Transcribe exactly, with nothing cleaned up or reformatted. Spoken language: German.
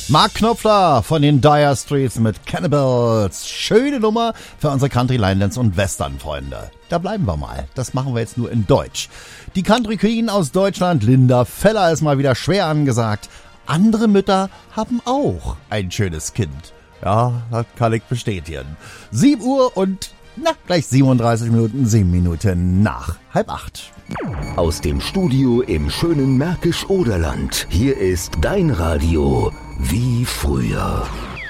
Mark Knopfler von den Dire Straits mit Cannibals. Schöne Nummer für unsere Country, Linelands und Western-Freunde. Da bleiben wir mal. Das machen wir jetzt nur in Deutsch. Die Country Queen aus Deutschland, Linda Feller, ist mal wieder schwer angesagt. Andere Mütter haben auch ein schönes Kind. Ja, das kann ich bestätigen. sieben Uhr und, na, gleich siebenunddreißig Minuten, sieben Minuten nach halb acht. Aus dem Studio im schönen Märkisch-Oderland. Hier ist dein Radio wie früher.